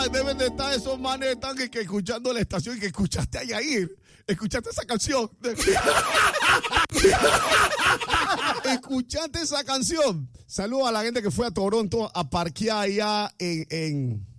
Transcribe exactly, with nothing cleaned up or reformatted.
deben de estar esos manes están que, que escuchando la estación y que escuchaste a Yair. ¿Escuchaste esa canción? ¿Escuchaste esa canción? Saludos a la gente que fue a Toronto a parquear allá en... en